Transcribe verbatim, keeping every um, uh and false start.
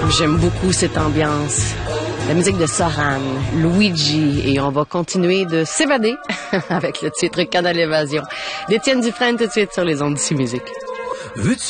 J'aime beaucoup cette ambiance. La musique de Soran, Luigi, et on va continuer de s'évader avec le titre Canal Évasion d'Étienne Dufresne tout de suite sur les ondes d'ici musique. Veux-tu